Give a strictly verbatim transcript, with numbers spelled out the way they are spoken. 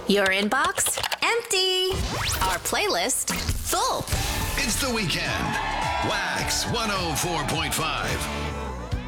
Your inbox, empty. Our playlist, full. It's the weekend. Wax one oh four point five.